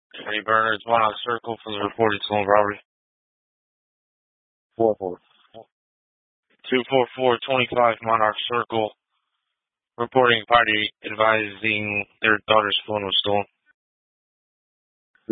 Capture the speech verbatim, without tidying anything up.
Eddie Berners, Monarch Circle for the reported stolen property. Four four. Two four four twenty five Monarch Circle. Reporting party advising their daughter's phone was stolen.